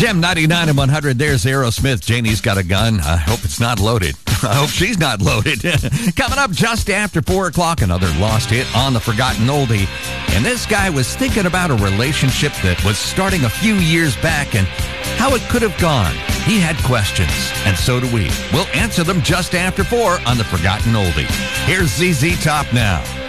Gem 99 and 100. There's Aerosmith. Janie's got a gun. I hope it's not loaded. I hope she's not loaded. Coming up just after 4 o'clock, another lost hit on the Forgotten Oldie. And this guy was thinking about a relationship that was starting a few years back and how it could have gone. He had questions, and so do we. We'll answer them just after 4 on the Forgotten Oldie. Here's ZZ Top now.